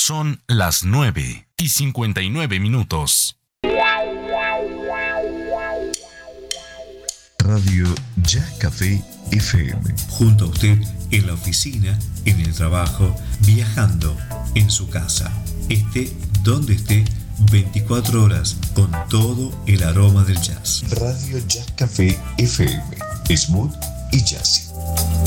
Son las 9:59. Radio Jazz Café FM. Junto a usted en la oficina, en el trabajo, viajando, en su casa. Esté donde esté, 24 horas con todo el aroma del jazz. Radio Jazz Café FM. Smooth y jazzy.